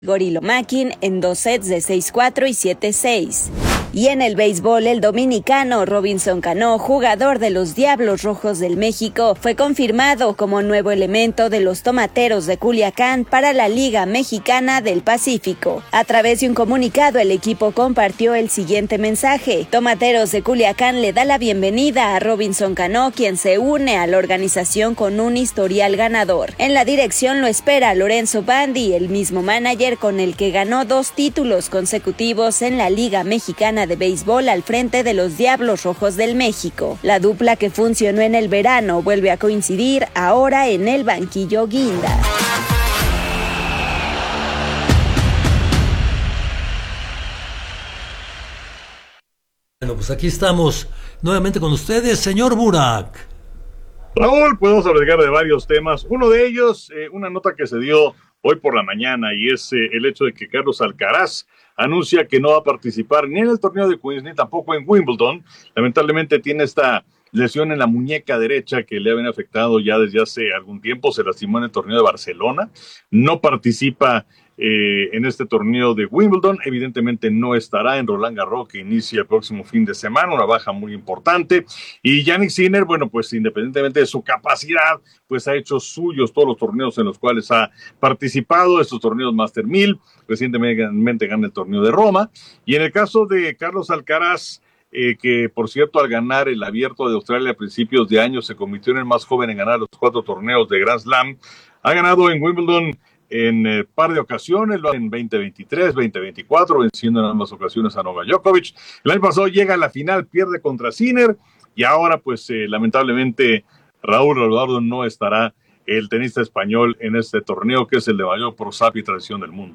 Gorilo Makin en 2 sets de 6-4 y 7-6. Y en el béisbol, el dominicano Robinson Cano, jugador de los Diablos Rojos del México, fue confirmado como nuevo elemento de los Tomateros de Culiacán para la Liga Mexicana del Pacífico. A través de un comunicado, el equipo compartió el siguiente mensaje: Tomateros de Culiacán le da la bienvenida a Robinson Cano, quien se une a la organización con un historial ganador. En la dirección lo espera Lorenzo Bandi, el mismo manager con el que ganó 2 títulos consecutivos en la Liga Mexicana de Béisbol al frente de los Diablos Rojos del México. La dupla que funcionó en el verano vuelve a coincidir ahora en el banquillo guinda. Bueno, pues aquí estamos nuevamente con ustedes, señor Burak. Raúl, podemos hablar de varios temas. Uno de ellos, una nota que se dio hoy por la mañana, y es el hecho de que Carlos Alcaraz anuncia que no va a participar ni en el torneo de Queens ni tampoco en Wimbledon. Lamentablemente tiene esta lesión en la muñeca derecha que le habían afectado ya desde hace algún tiempo. Se lastimó en el torneo de Barcelona. No participa en este torneo de Wimbledon. Evidentemente no estará en Roland Garros, que inicia el próximo fin de semana, una baja muy importante. Y Jannik Sinner, bueno, pues independientemente de su capacidad, pues ha hecho suyos todos los torneos en los cuales ha participado, estos torneos Master 1000, recientemente gana el torneo de Roma. Y en el caso de Carlos Alcaraz, que por cierto al ganar el Abierto de Australia a principios de año se convirtió en el más joven en ganar los 4 torneos de Grand Slam, ha ganado en Wimbledon en par de ocasiones, en 2023, 2024, venciendo en ambas ocasiones a Novak Djokovic. El año pasado llega a la final, pierde contra Sinner, y ahora pues lamentablemente Raúl Eduardo no estará, el tenista español, en este torneo que es el de mayor prosapia y tradición del mundo.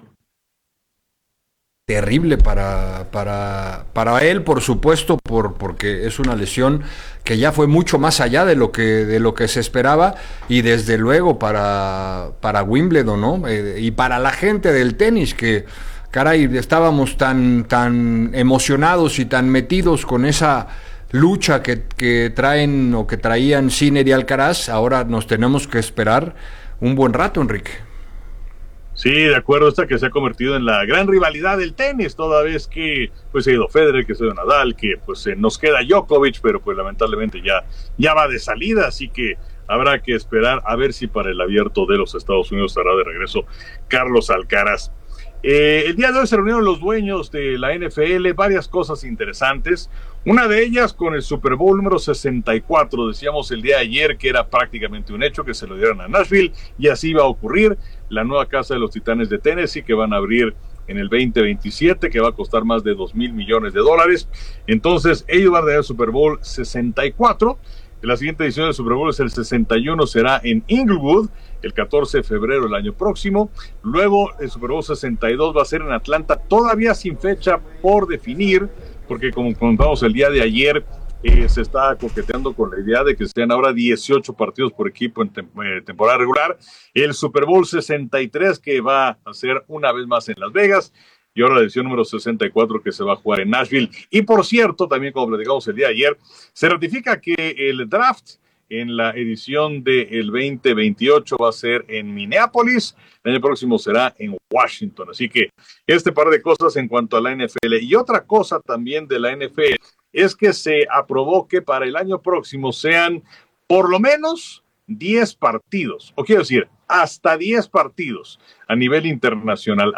Terrible para él, por supuesto, porque es una lesión que ya fue mucho más allá de lo que se esperaba, y desde luego para Wimbledon, ¿no? Y para la gente del tenis, que caray, estábamos tan emocionados y tan metidos con esa lucha que traen o que traían Sinner y Alcaraz. Ahora nos tenemos que esperar un buen rato, Enrique. Sí, de acuerdo, esta que se ha convertido en la gran rivalidad del tenis, toda vez que pues ha ido Federer, que ha ido Nadal, que pues nos queda Djokovic, pero pues lamentablemente ya va de salida, así que habrá que esperar a ver si para el Abierto de los Estados Unidos estará de regreso Carlos Alcaraz. El día de hoy se reunieron los dueños de la NFL, varias cosas interesantes. Una de ellas con el Super Bowl número 64. Decíamos el día de ayer que era prácticamente un hecho que se lo dieran a Nashville, y así va a ocurrir. La nueva casa de los Titanes de Tennessee, que van a abrir en el 2027, que va a costar más de $2,000 millones. Entonces ellos van a dar el Super Bowl 64. La siguiente edición del Super Bowl es el 61, será en Inglewood el 14 de febrero del año próximo. Luego el Super Bowl 62 va a ser en Atlanta, todavía sin fecha por definir, porque como contamos el día de ayer, se está coqueteando con la idea de que sean ahora 18 partidos por equipo en temporada regular. El Super Bowl 63, que va a ser una vez más en Las Vegas, y ahora la edición número 64 que se va a jugar en Nashville. Y por cierto, también como platicamos el día de ayer, se ratifica que el draft en la edición del 2028 va a ser en Minneapolis, el año próximo será en Washington. Así que este par de cosas en cuanto a la NFL. Y otra cosa también de la NFL es que se aprobó que para el año próximo sean por lo menos 10 partidos, o quiero decir, hasta 10 partidos a nivel internacional,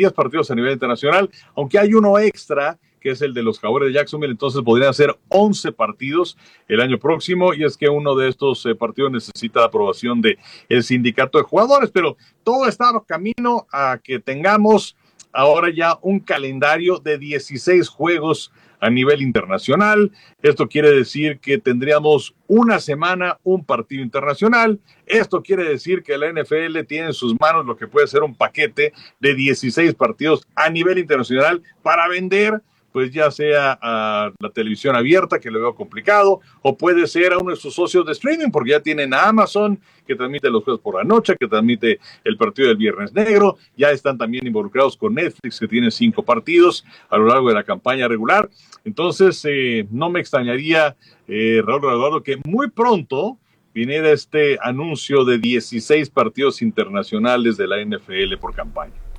aunque hay uno extra, que es el de los Jaguares de Jacksonville, entonces podrían ser 11 partidos el año próximo, y es que uno de estos partidos necesita la aprobación del sindicato de jugadores, pero todo está camino a que tengamos ahora ya un calendario de 16 juegos a nivel internacional. Esto quiere decir que tendríamos una semana un partido internacional. Esto quiere decir que la NFL tiene en sus manos lo que puede ser un paquete de 16 partidos a nivel internacional para vender, pues ya sea a la televisión abierta, que lo veo complicado, o puede ser a uno de sus socios de streaming, porque ya tienen a Amazon, que transmite los jueves por la noche, que transmite el partido del Viernes Negro. Ya están también involucrados con Netflix, que tiene 5 partidos a lo largo de la campaña regular. Entonces, no me extrañaría, Raúl Eduardo, que muy pronto viniera este anuncio de 16 partidos internacionales de la NFL por campaña.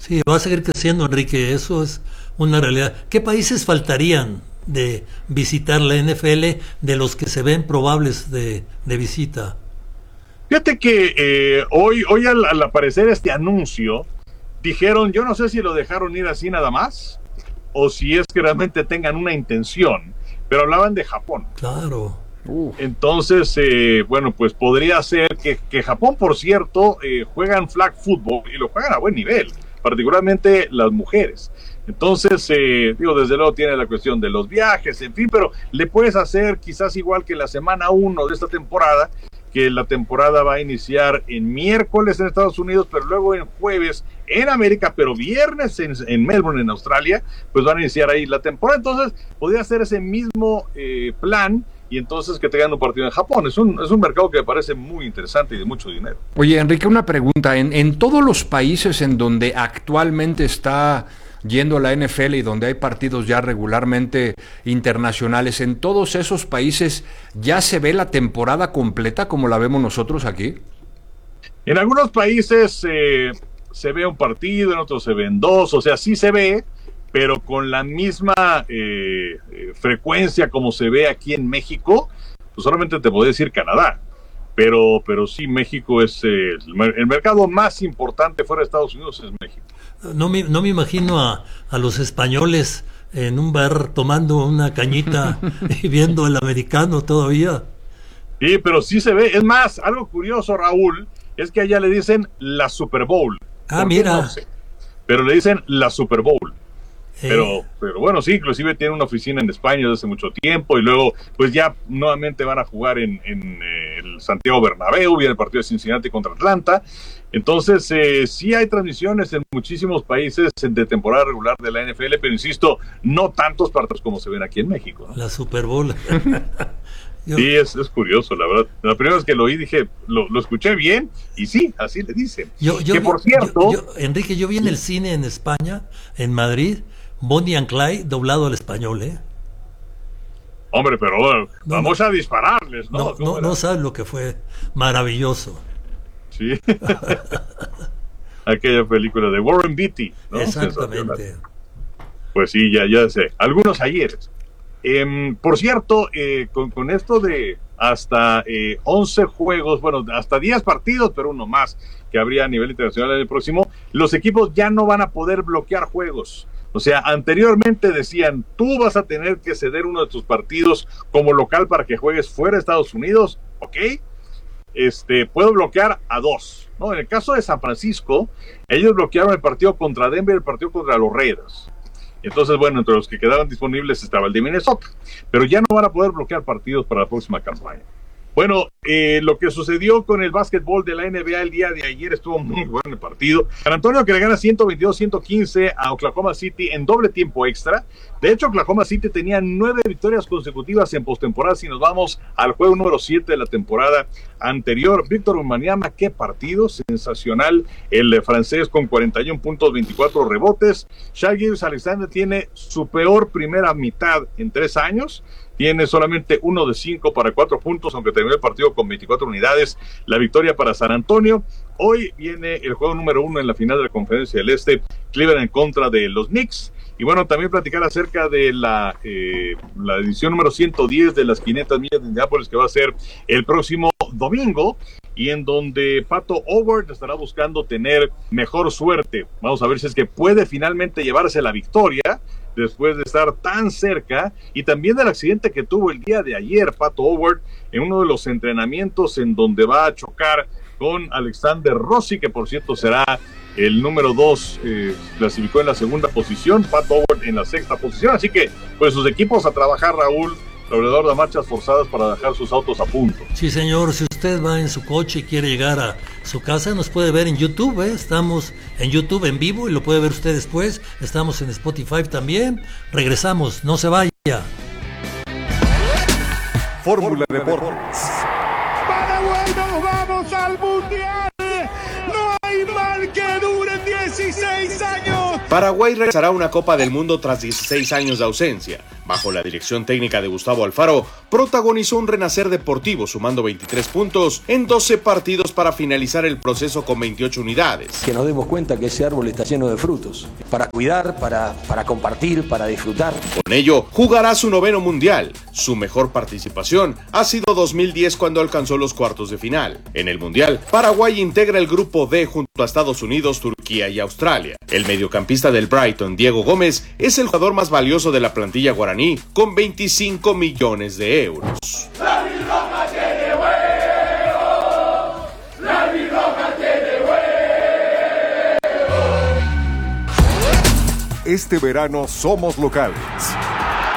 Sí, va a seguir creciendo, Enrique, eso es una realidad. ¿Qué países faltarían de visitar la NFL de los que se ven probables de visita? Fíjate que hoy al aparecer este anuncio, dijeron, yo no sé si lo dejaron ir así nada más, o si es que realmente tengan una intención, pero hablaban de Japón. Claro. Entonces, bueno, pues podría ser que Japón, por cierto, juegan flag football y lo juegan a buen nivel, particularmente las mujeres. Entonces, digo, desde luego tiene la cuestión de los viajes, en fin, pero le puedes hacer quizás igual que la semana 1 de esta temporada, que la temporada va a iniciar en miércoles en Estados Unidos, pero luego en jueves en América, pero viernes en Melbourne, en Australia, pues van a iniciar ahí la temporada. Entonces, podría ser ese mismo plan, y entonces que tengan un partido en Japón. Es un mercado que me parece muy interesante y de mucho dinero. Oye, Enrique, una pregunta. En todos los países en donde actualmente está yendo a la NFL y donde hay partidos ya regularmente internacionales, ¿en todos esos países ya se ve la temporada completa como la vemos nosotros aquí? En algunos países se ve un partido, en otros se ven dos, o sea, sí se ve, pero con la misma frecuencia como se ve aquí en México, pues solamente te puedo decir Canadá, pero sí, México es el mercado más importante fuera de Estados Unidos, es México. No me imagino a los españoles en un bar tomando una cañita y viendo el americano todavía. Sí, pero sí se ve. Es más, algo curioso, Raúl, es que allá le dicen la Super Bowl. Mira. No sé, pero le dicen la Super Bowl. Pero bueno, sí, inclusive tiene una oficina en España desde hace mucho tiempo, y luego pues ya nuevamente van a jugar en el Santiago Bernabéu, viene el partido de Cincinnati contra Atlanta. Entonces sí hay transmisiones en muchísimos países de temporada regular de la NFL, pero insisto, no tantos partidos como se ven aquí en México, ¿no? La Super Bowl. Sí, es curioso, la verdad. La primera vez que lo oí dije, lo escuché bien, y sí, así le dicen. Que por cierto... Enrique, yo vi en el cine en España, en Madrid, Bonnie and Clyde doblado al español, ¿eh? Hombre, pero bueno, vamos a dispararles, ¿no? No sabes lo que fue maravilloso. Sí. Aquella película de Warren Beatty, ¿no? Exactamente. Pues sí, ya sé. Algunos ayeres. Por cierto, con esto de hasta 11 juegos, bueno, hasta 10 partidos, pero uno más que habría a nivel internacional en el próximo, los equipos ya no van a poder bloquear juegos. O sea, anteriormente decían, tú vas a tener que ceder uno de tus partidos como local para que juegues fuera de Estados Unidos, ¿ok? Puedo bloquear a 2, ¿no? En el caso de San Francisco, ellos bloquearon el partido contra Denver, el partido contra los Raiders. Entonces, bueno, entre los que quedaban disponibles estaba el de Minnesota, pero ya no van a poder bloquear partidos para la próxima campaña. Bueno, lo que sucedió con el básquetbol de la NBA el día de ayer estuvo muy bueno el partido. San Antonio, que le gana 122-115 a Oklahoma City en doble tiempo extra. De hecho, Oklahoma City tenía 9 victorias consecutivas en postemporada. Si nos vamos al juego número 7 de la temporada anterior, Víctor Wembanyama, qué partido sensacional el francés, con 41 puntos, 24 rebotes. Shai Gilgeous-Alexander tiene su peor primera mitad en 3 años. Tiene solamente 1 de 5 para 4 puntos, aunque terminó el partido con 24 unidades. La victoria para San Antonio. Hoy viene el juego número 1 en la final de la Conferencia del Este, Cleveland en contra de los Knicks. Y bueno, también platicar acerca de la edición número 110 de las 500 millas de Indianápolis, que va a ser el próximo domingo, y en donde Pato O'Ward estará buscando tener mejor suerte. Vamos a ver si es que puede finalmente llevarse la victoria después de estar tan cerca, y también del accidente que tuvo el día de ayer Pato O'Ward en uno de los entrenamientos, en donde va a chocar con Alexander Rossi, que por cierto será el número 2, clasificó en la segunda posición, Pato O'Ward en la sexta posición. Así que pues sus equipos a trabajar, Raúl, alrededor de marchas forzadas para dejar sus autos a punto. Sí, señor, si usted va en su coche y quiere llegar a su casa, nos puede ver en YouTube, ¿eh? Estamos en YouTube en vivo y lo puede ver usted después. Estamos en Spotify también. Regresamos, no se vaya. Fórmula Deportes. Paraguay, nos vamos al Mundial. No hay mal que dure 16 años. Paraguay regresará a una Copa del Mundo tras 16 años de ausencia. bajo la dirección técnica de Gustavo Alfaro, protagonizó un renacer deportivo sumando 23 puntos en 12 partidos para finalizar el proceso con 28 unidades. Que nos demos cuenta que ese árbol está lleno de frutos, para cuidar, para compartir, para disfrutar. Con ello, jugará su 9º mundial. Su mejor participación ha sido 2010 cuando alcanzó los cuartos de final. En el mundial, Paraguay integra el grupo D junto a Estados Unidos, Turquía y Australia. El mediocampista del Brighton, Diego Gómez, es el jugador más valioso de la plantilla guaraní, con 25 millones de euros. La birroja tiene huevo, la birroja tiene huevo. Este verano somos locales.